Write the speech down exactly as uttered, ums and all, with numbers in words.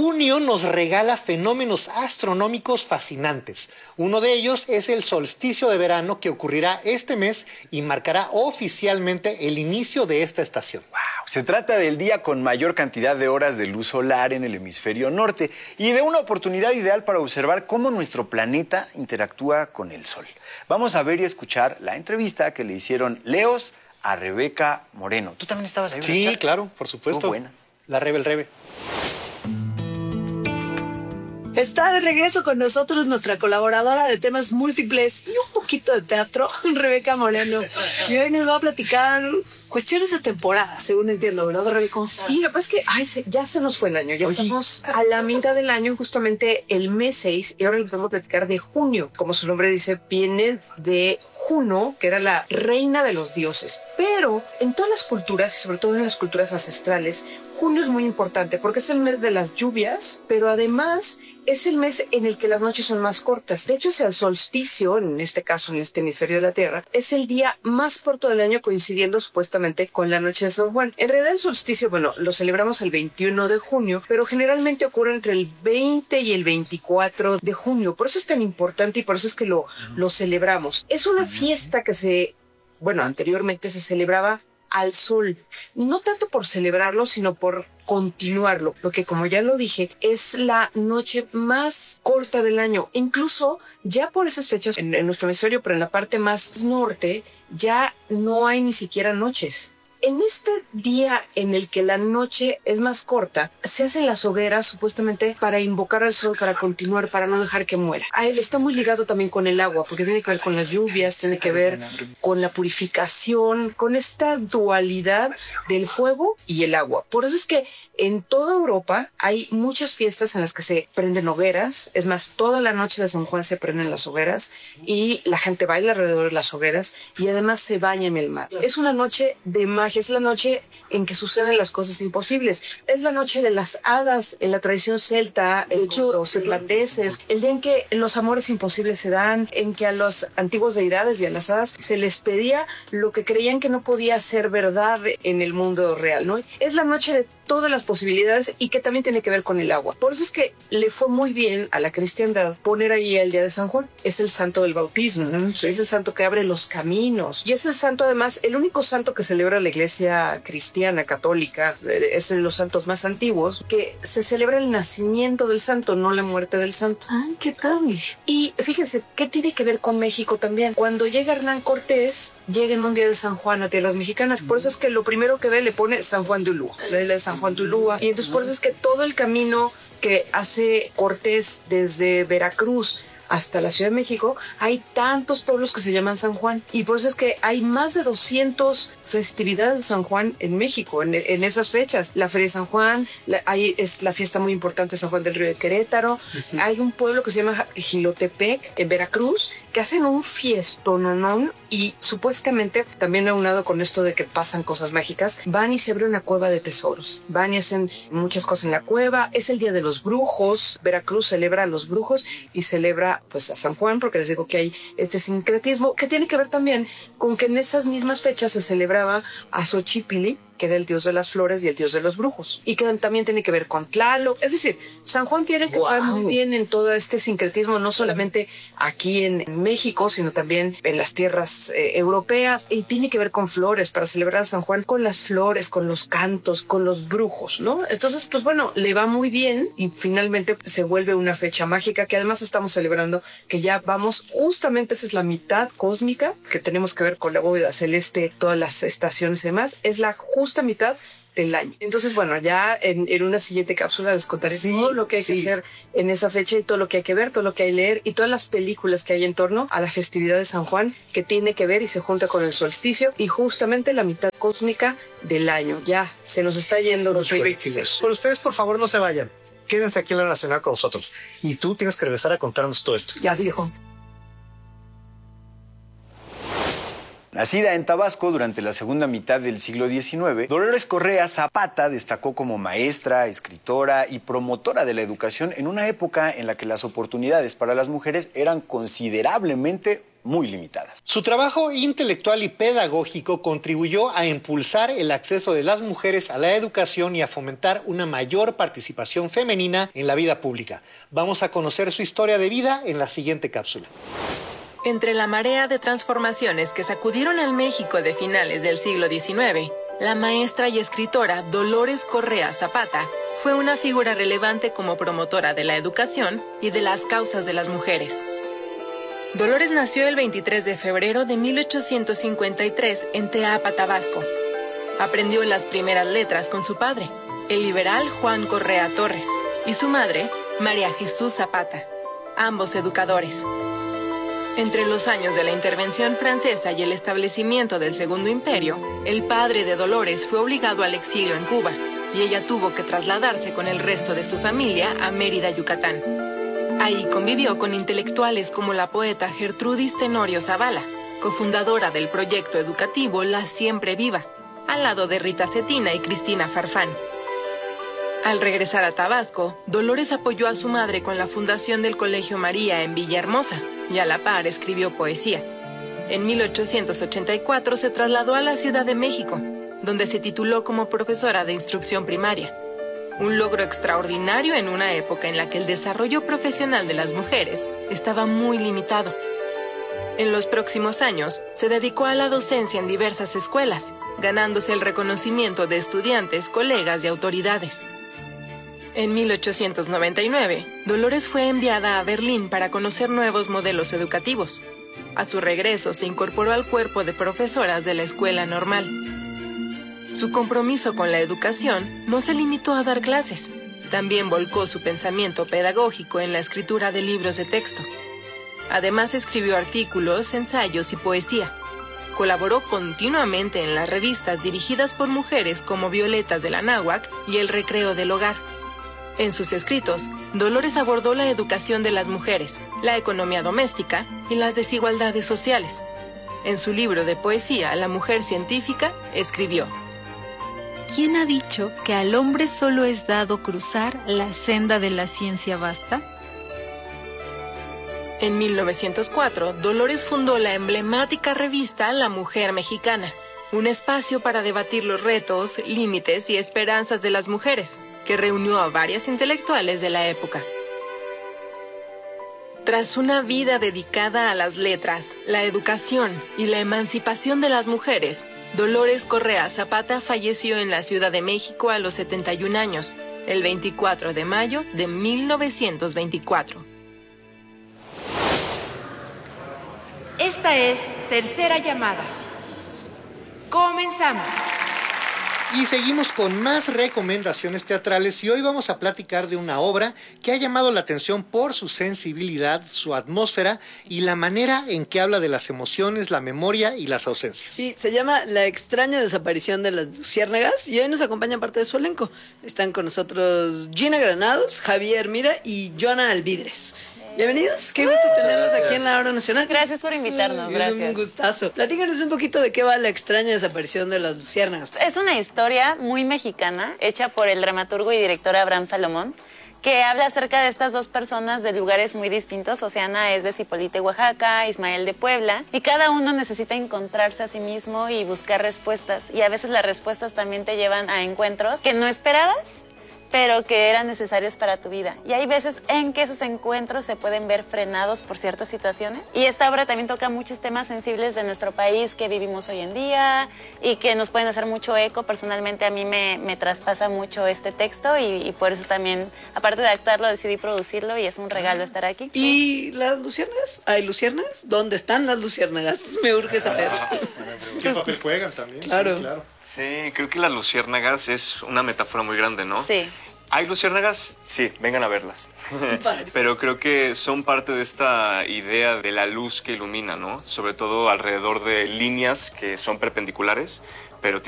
Junio nos regala fenómenos astronómicos fascinantes. Uno de ellos es el solsticio de verano que ocurrirá este mes y marcará oficialmente el inicio de esta estación. Wow. Se trata del día con mayor cantidad de horas de luz solar en el hemisferio norte y de una oportunidad ideal para observar cómo nuestro planeta interactúa con el Sol. Vamos a ver y escuchar la entrevista que le hicieron Leos a Rebeca Moreno. ¿Tú también estabas ahí? Sí, ¿verdad? Claro, por supuesto. Muy buena. La Rebe, el Rebe. Está de regreso con nosotros nuestra colaboradora de temas múltiples y un poquito de teatro, Rebeca Moreno. Y hoy nos va a platicar cuestiones de temporada, según entiendo, ¿verdad, Rebeca? Sí, lo que pasa es que ay, se, ya se nos fue el año, ya Oye. estamos a la mitad del año, justamente el mes seis, y ahora les vamos a platicar de junio. Como su nombre dice, viene de Juno, que era la reina de los dioses. Pero en todas las culturas, y sobre todo en las culturas ancestrales, junio es muy importante porque es el mes de las lluvias, pero además es el mes en el que las noches son más cortas. De hecho, es el solsticio, en este caso, en este hemisferio de la Tierra, es el día más corto del año, coincidiendo supuestamente con la noche de San Juan. En realidad, el solsticio, bueno, lo celebramos el veintiuno de junio, pero generalmente ocurre entre el veinte y el veinticuatro de junio. Por eso es tan importante y por eso es que lo, lo celebramos. Es una fiesta que se, bueno, anteriormente se celebraba al sol, no tanto por celebrarlo, sino por continuarlo, porque como ya lo dije, es la noche más corta del año. Incluso ya por esas fechas en, en nuestro hemisferio, pero en la parte más norte, ya no hay ni siquiera noches. En este día en el que la noche es más corta, se hacen las hogueras supuestamente para invocar al sol, para continuar, para no dejar que muera. A él está muy ligado también con el agua, porque tiene que ver con las lluvias, tiene que ver con la purificación, con esta dualidad del fuego y el agua. Por eso es que en toda Europa hay muchas fiestas en las que se prenden hogueras. Es más, toda la noche de San Juan se prenden las hogueras y la gente baila alrededor de las hogueras y además se baña en el mar. Es una noche de magia, es la noche en que suceden las cosas imposibles. Es la noche de las hadas en la tradición celta, de hecho, los irlandeses. El día en que los amores imposibles se dan, en que a las antiguas deidades y a las hadas se les pedía lo que creían que no podía ser verdad en el mundo real, ¿no? Es la noche de todas las posibilidades y que también tiene que ver con el agua. Por eso es que le fue muy bien a la cristiandad poner ahí el día de San Juan. Es el santo del bautismo, ¿no? Sí. Es el santo que abre los caminos y es el santo, además, el único santo que celebra la iglesia cristiana católica. Es de los santos más antiguos, que se celebra el nacimiento del santo, no la muerte del santo. Ay, ¿qué tal? Y fíjense, ¿qué tiene que ver con México también? Cuando llega Hernán Cortés, llega en un día de San Juan a tierras mexicanas. Por eso es que lo primero que ve le pone San Juan de Ulúa, la isla de San Juan de Ulúa. Y entonces por eso es que todo el camino que hace Cortés desde Veracruz hasta la Ciudad de México, hay tantos pueblos que se llaman San Juan. Y por eso es que hay más de doscientas festividades de San Juan en México, en, en esas fechas. La Feria de San Juan, la, hay, es la fiesta muy importante de San Juan del Río de Querétaro. Uh-huh. Hay un pueblo que se llama Jilotepec, en Veracruz, que hacen un fiestononón y supuestamente, también aunado con esto de que pasan cosas mágicas, van y se abre una cueva de tesoros. Van y hacen muchas cosas en la cueva. Es el Día de los Brujos. Veracruz celebra a los brujos y celebra pues a San Juan, porque les digo que hay este sincretismo que tiene que ver también con que en esas mismas fechas se celebraba a Xochipilli, que era el dios de las flores y el dios de los brujos, y que también tiene que ver con Tlaloc. Es decir, San Juan viene wow. muy bien en todo este sincretismo, no solamente aquí en, en México, sino también en las tierras eh, europeas, y tiene que ver con flores, para celebrar a San Juan con las flores, con los cantos, con los brujos, ¿no? Entonces, pues bueno, le va muy bien y finalmente se vuelve una fecha mágica que además estamos celebrando que ya vamos, justamente esa es la mitad cósmica, que tenemos que ver con la bóveda celeste, todas las estaciones y demás, es la justa mitad del año. Entonces, bueno, ya en, en una siguiente cápsula les contaré sí, todo lo que hay sí. que hacer en esa fecha y todo lo que hay que ver, todo lo que hay que leer y todas las películas que hay en torno a la festividad de San Juan, que tiene que ver y se junta con el solsticio y justamente la mitad cósmica del año. Ya se nos está yendo los veintidos. Por ustedes, por favor, no se vayan. Quédense aquí en la Nacional con nosotros. Y tú tienes que regresar a contarnos todo esto. Ya dijo. Nacida en Tabasco durante la segunda mitad del siglo diecinueve, Dolores Correa Zapata destacó como maestra, escritora y promotora de la educación en una época en la que las oportunidades para las mujeres eran considerablemente muy limitadas. Su trabajo intelectual y pedagógico contribuyó a impulsar el acceso de las mujeres a la educación y a fomentar una mayor participación femenina en la vida pública. Vamos a conocer su historia de vida en la siguiente cápsula. Entre la marea de transformaciones que sacudieron al México de finales del siglo diecinueve, la maestra y escritora Dolores Correa Zapata fue una figura relevante como promotora de la educación y de las causas de las mujeres. Dolores nació el veintitrés de febrero de mil ochocientos cincuenta y tres en Teapa, Tabasco. Aprendió las primeras letras con su padre, el liberal Juan Correa Torres, y su madre, María Jesús Zapata, ambos educadores. Entre los años de la intervención francesa y el establecimiento del Segundo Imperio, el padre de Dolores fue obligado al exilio en Cuba, y ella tuvo que trasladarse con el resto de su familia a Mérida, Yucatán. Ahí convivió con intelectuales como la poeta Gertrudis Tenorio Zavala, cofundadora del proyecto educativo La Siempre Viva, al lado de Rita Cetina y Cristina Farfán. Al regresar a Tabasco, Dolores apoyó a su madre con la fundación del Colegio María en Villahermosa y a la par escribió poesía. En mil ochocientos ochenta y cuatro se trasladó a la Ciudad de México, donde se tituló como profesora de instrucción primaria. Un logro extraordinario en una época en la que el desarrollo profesional de las mujeres estaba muy limitado. En los próximos años, se dedicó a la docencia en diversas escuelas, ganándose el reconocimiento de estudiantes, colegas y autoridades. En mil ochocientos noventa y nueve, Dolores fue enviada a Berlín para conocer nuevos modelos educativos. A su regreso, se incorporó al cuerpo de profesoras de la Escuela Normal. Su compromiso con la educación no se limitó a dar clases, también volcó su pensamiento pedagógico en la escritura de libros de texto. Además escribió artículos, ensayos y poesía. Colaboró continuamente en las revistas dirigidas por mujeres como Violetas de la Náhuac y El Recreo del Hogar. En sus escritos, Dolores abordó la educación de las mujeres, la economía doméstica y las desigualdades sociales. En su libro de poesía La Mujer Científica, escribió: ¿Quién ha dicho que al hombre solo es dado cruzar la senda de la ciencia vasta? En mil novecientos cuatro, Dolores fundó la emblemática revista La Mujer Mexicana, un espacio para debatir los retos, límites y esperanzas de las mujeres, que reunió a varias intelectuales de la época. Tras una vida dedicada a las letras, la educación y la emancipación de las mujeres, Dolores Correa Zapata falleció en la Ciudad de México a los setenta y un años, el veinticuatro de mayo de mil novecientos veinticuatro. Esta es Tercera Llamada. Comenzamos. Y seguimos con más recomendaciones teatrales y hoy vamos a platicar de una obra que ha llamado la atención por su sensibilidad, su atmósfera y la manera en que habla de las emociones, la memoria y las ausencias. Sí, se llama La extraña desaparición de las luciérnagas y hoy nos acompaña parte de su elenco. Están con nosotros Gina Granados, Javier Mira y Joana Alvidres. Bienvenidos, qué gusto tenerlos aquí en la Hora Nacional. Gracias por invitarnos, Es gracias. un gustazo. Platícanos un poquito de qué va La extraña desaparición de las luciérnagas. Es una historia muy mexicana, hecha por el dramaturgo y director Abraham Salomón, que habla acerca de estas dos personas de lugares muy distintos. Oceana es de Zipolite, Oaxaca, Ismael de Puebla, y cada uno necesita encontrarse a sí mismo y buscar respuestas. Y a veces las respuestas también te llevan a encuentros que no esperabas, pero que eran necesarios para tu vida. Y hay veces en que esos encuentros se pueden ver frenados por ciertas situaciones. Y esta obra también toca muchos temas sensibles de nuestro país que vivimos hoy en día y que nos pueden hacer mucho eco. Personalmente a mí me, me traspasa mucho este texto y, y por eso también, aparte de actuarlo, decidí producirlo y es un regalo estar aquí. ¿Y las luciérnagas? ¿Hay luciérnagas? ¿Dónde están las luciérnagas? Me urge saber. ¿Qué papel juegan también? Claro. Sí, claro. Sí, creo que las luciérnagas es una metáfora muy grande, ¿no? Sí. ¿Hay luciérnagas? Sí, vengan a verlas. Pero creo que son parte de esta idea de la luz que ilumina, ¿no? Sobre todo alrededor de líneas que son perpendiculares, pero